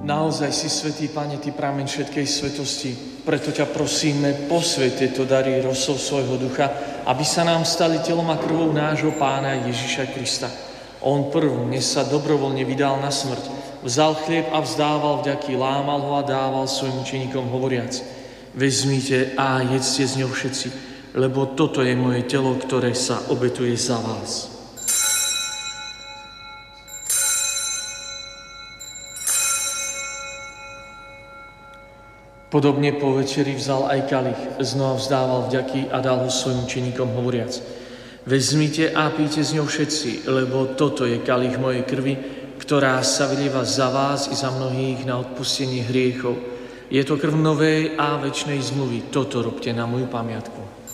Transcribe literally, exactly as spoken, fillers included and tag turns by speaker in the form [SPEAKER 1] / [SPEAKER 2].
[SPEAKER 1] Naozaj si svätý, Pane, Ty prameň všetkej svetosti. Preto ťa prosíme, posväť tieto dary rosou svojho ducha, aby sa nám stali telom a krvou nášho Pána Ježiša Krista. On prvne sa dobrovoľne vydal na smrť, vzal chlieb a vzdával vďaky, lámal ho a dával svojim učeníkom hovoriac: vezmite a jedzte z ňou všetci, lebo toto je moje telo, ktoré sa obetuje za vás. Podobne po večeri vzal aj kalich, znova vzdával vďaky a dal ho svojim učeníkom hovoriac: vezmite a píte z ňou všetci, lebo toto je kalich mojej krvi, ktorá sa vylieva za vás i za mnohých na odpustenie hriechov. Je to krv novej a večnej zmluvy. Toto robte na moju pamiatku.